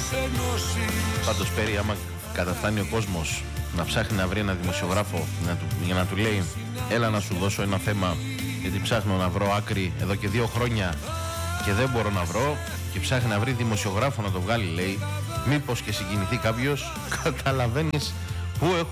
Πάντως Πέρι, άμα καταφτάνει ο κόσμος να ψάχνει να βρει ένα δημοσιογράφο για να του λέει έλα να σου δώσω ένα θέμα, γιατί ψάχνω να βρω άκρη εδώ και 2 χρόνια και δεν μπορώ να βρω, και ψάχνει να βρει δημοσιογράφο να το βγάλει, λέει, μήπως και συγκινηθεί κάποιος, καταλαβαίνεις πού έχω